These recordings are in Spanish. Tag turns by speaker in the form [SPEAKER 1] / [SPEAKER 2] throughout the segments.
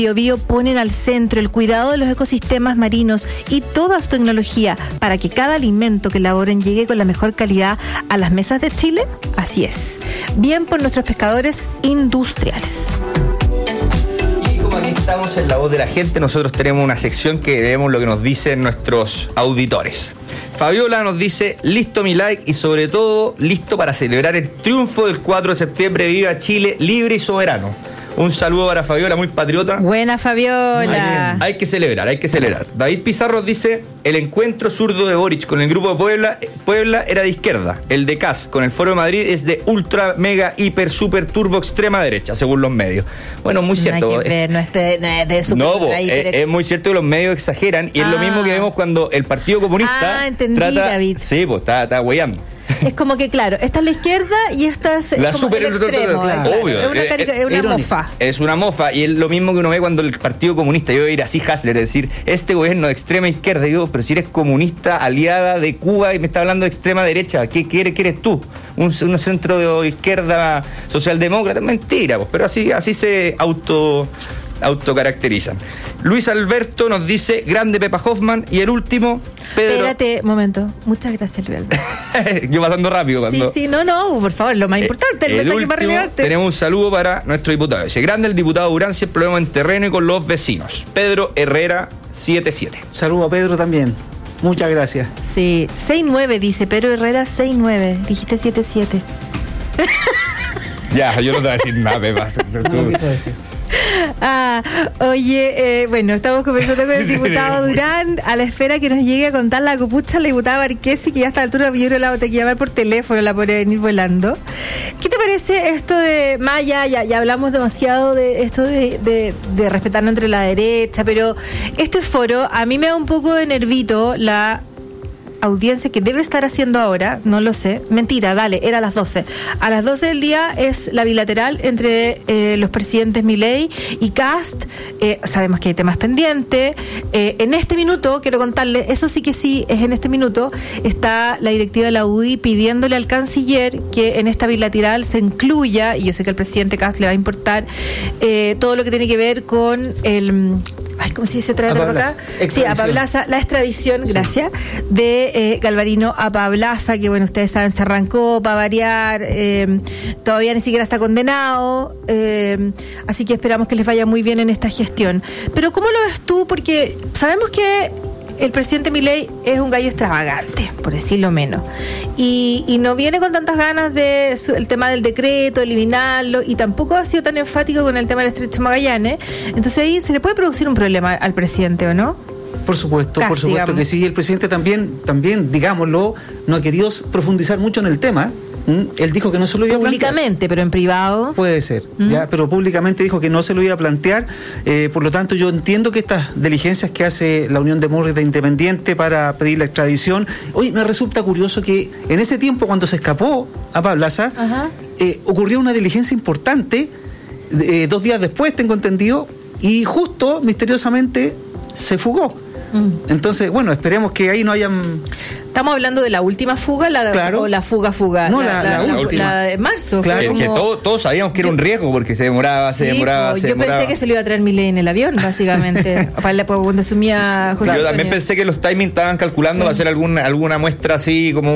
[SPEAKER 1] Biobío ponen al centro el cuidado de los ecosistemas marinos y toda su tecnología para que cada alimento que elaboren llegue con la mejor calidad a las mesas de Chile? Así es. Bien por nuestros pescadores industriales.
[SPEAKER 2] Y como aquí estamos en La Voz de la Gente, nosotros tenemos una sección que vemos lo que nos dicen nuestros auditores. Fabiola nos dice, listo mi like y sobre todo listo para celebrar el triunfo del 4 de septiembre. Viva Chile, libre y soberano. Un saludo para Fabiola, muy patriota.
[SPEAKER 1] Buena, Fabiola.
[SPEAKER 2] Hay que celebrar, hay que celebrar. David Pizarro dice, el encuentro zurdo de Boric con el grupo de Puebla era de izquierda. El de CAS con el Foro de Madrid es de ultra, mega, hiper, super, turbo, extrema derecha, según los medios. Bueno, muy cierto.
[SPEAKER 1] No hay que ver, no es de super,
[SPEAKER 2] es muy cierto que los medios exageran y es lo mismo que vemos cuando el Partido Comunista
[SPEAKER 1] entendí,
[SPEAKER 2] trata...
[SPEAKER 1] David.
[SPEAKER 2] Sí, pues está hueando.
[SPEAKER 1] Es como que, claro, esta es la izquierda y esta es
[SPEAKER 2] la
[SPEAKER 1] como
[SPEAKER 2] super,
[SPEAKER 1] el extremo. Claro.
[SPEAKER 2] Obvio.
[SPEAKER 1] Es una mofa.
[SPEAKER 2] Es una mofa y es lo mismo que uno ve cuando el Partido Comunista, yo voy a ir así Hasler, es decir, este gobierno de extrema izquierda, digo, pero si eres comunista, aliada de Cuba y me está hablando de extrema derecha, ¿qué eres tú? Un centro de izquierda socialdemócrata, mentira, pues, pero así se autocaracterizan. Luis Alberto nos dice, grande Pepa Hoffman, y el último, Pedro...
[SPEAKER 1] Espérate, momento. Muchas gracias, Luis Alberto.
[SPEAKER 2] Yo pasando rápido cuando...
[SPEAKER 1] Sí, no, por favor, lo más importante, el mensaje más relevante.
[SPEAKER 2] Tenemos un saludo para nuestro diputado. Dice, grande el diputado Durán, si el problema en terreno y con los vecinos. Pedro Herrera, 77.
[SPEAKER 3] Saludo a Pedro también. Muchas gracias.
[SPEAKER 1] Sí, 6-9 dice, Pedro Herrera 6-9. Dijiste 7-7.
[SPEAKER 2] Ya, yo no te voy a decir nada, Pepa.
[SPEAKER 3] No quiso decir.
[SPEAKER 1] Oye, bueno, estamos conversando con el diputado Durán a la espera que nos llegue a contar la copucha la diputada Marquesi, que ya a esta altura yo la tengo que llamar por teléfono, la podría venir volando. ¿Qué te parece esto de Maya? Ya hablamos demasiado de esto de respetarnos entre la derecha, pero este foro a mí me da un poco de nervito la audiencia que debe estar haciendo ahora, no lo sé. Mentira, dale, era a las 12. A las 12 del día es la bilateral entre los presidentes Milei y Kast. Sabemos que hay temas pendientes. En este minuto, quiero contarles, eso sí que sí, es en este minuto, está la directiva de la UDI pidiéndole al canciller que en esta bilateral se incluya, y yo sé que al presidente Kast le va a importar, todo lo que tiene que ver con el... ¿cómo se dice? Trae acá. Sí, a Pablaza, la extradición, sí. Gracias, de Galvarino a Pablaza, que bueno, ustedes saben, se arrancó para variar, todavía ni siquiera está condenado, así que esperamos que les vaya muy bien en esta gestión. Pero ¿cómo lo ves tú? Porque sabemos que el presidente Milei es un gallo extravagante, por decirlo menos, y no viene con tantas ganas de el tema del decreto, eliminarlo, y tampoco ha sido tan enfático con el tema del Estrecho Magallanes. Entonces ahí se le puede producir un problema al presidente, ¿o no?
[SPEAKER 3] Por supuesto que sí. El presidente también, digámoslo, no ha querido profundizar mucho en el tema. Él dijo que no se lo iba a plantear.
[SPEAKER 1] Públicamente, pero en privado.
[SPEAKER 3] Puede ser, ya, pero públicamente dijo que no se lo iba a plantear. Por lo tanto, yo entiendo que estas diligencias que hace la Unión Demócrata Independiente para pedir la extradición. Hoy me resulta curioso que en ese tiempo, cuando se escapó a Pablaza, ocurrió una diligencia importante, 2 días después, tengo entendido, y justo, misteriosamente, se fugó. Entonces, bueno, esperemos que ahí no hayan...
[SPEAKER 1] Estamos hablando de la última fuga, o la fuga.
[SPEAKER 3] No, la última.
[SPEAKER 1] La de marzo.
[SPEAKER 3] Claro,
[SPEAKER 2] es que todos sabíamos que era un riesgo porque se demoraba. Yo
[SPEAKER 1] pensé que se lo iba a traer Milei en el avión, básicamente. Cuando asumía José
[SPEAKER 2] Antonio. Yo también pensé que los timings estaban calculando para hacer alguna muestra así, como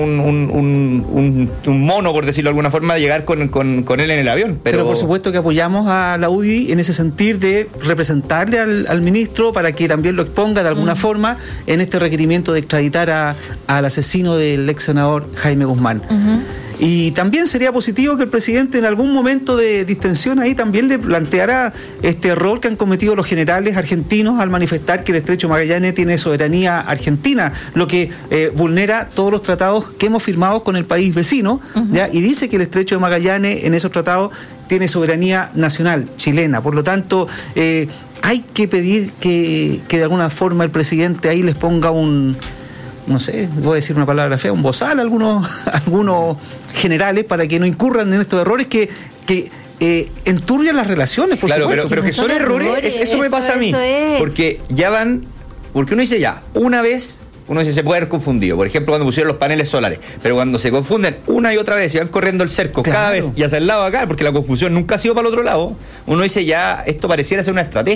[SPEAKER 2] un mono, por decirlo de alguna forma, de llegar con él en el avión. Pero
[SPEAKER 3] por supuesto que apoyamos a la UDI en ese sentir de representarle al ministro para que también lo exponga de alguna forma en este requerimiento de extraditar al asesino del ex senador Jaime Guzmán. Y también sería positivo que el presidente en algún momento de distensión ahí también le planteara este error que han cometido los generales argentinos al manifestar que el Estrecho Magallanes tiene soberanía argentina, lo que vulnera todos los tratados que hemos firmado con el país vecino, ¿ya? Y dice que el Estrecho de Magallanes en esos tratados tiene soberanía nacional chilena. Por lo tanto, hay que pedir que de alguna forma el presidente ahí les ponga no sé, voy a decir una palabra fea, un bozal a algunos generales para que no incurran en estos errores que enturbian las relaciones, por supuesto.
[SPEAKER 2] Pero que son errores, eso me pasa a mí. Porque porque uno dice una vez, uno dice se puede haber confundido, por ejemplo cuando pusieron los paneles solares, pero cuando se confunden una y otra vez y van corriendo el cerco cada vez y hacia el lado acá, porque la confusión nunca ha sido para el otro lado, uno dice esto pareciera ser una estrategia.